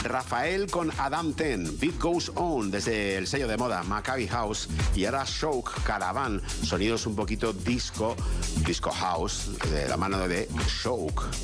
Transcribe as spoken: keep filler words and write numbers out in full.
Rafael con Adam Ten, Beat Goes On, desde el sello de moda Maccabi House. Y ahora Shouk, Caravan, sonidos un poquito disco, disco house, de la mano de Shouk.